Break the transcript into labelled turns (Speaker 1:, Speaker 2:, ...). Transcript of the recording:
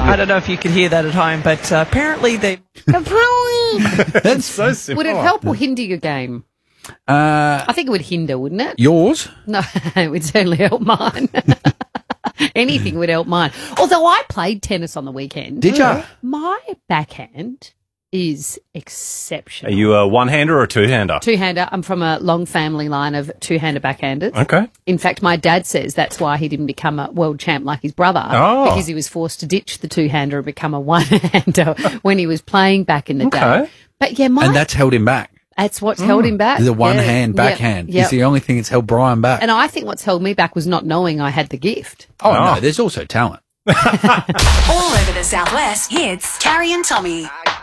Speaker 1: I don't know if you could hear that at home, but apparently they...
Speaker 2: That's so simple.
Speaker 3: Would it help or hinder your game? I think it would hinder, wouldn't it?
Speaker 2: Yours?
Speaker 3: No, it would certainly help mine. Anything would help mine. Although I played tennis on the weekend.
Speaker 2: Did you?
Speaker 3: My backhand is exceptional.
Speaker 4: Are you a one-hander or a two-hander?
Speaker 3: Two-hander. I'm from a long family line of two-hander backhanders.
Speaker 4: Okay.
Speaker 3: In fact, my dad says that's why he didn't become a world champ like his brother, because he was forced to ditch the two-hander and become a one-hander when he was playing back in the day. But yeah,
Speaker 2: and that's held him back.
Speaker 3: That's what's held him back.
Speaker 2: The one-hand backhand is the only thing that's held Brian back.
Speaker 3: And I think what's held me back was not knowing I had the gift.
Speaker 2: Oh, no, there's also talent.
Speaker 5: All over the Southwest, it's Carrie and Tommy.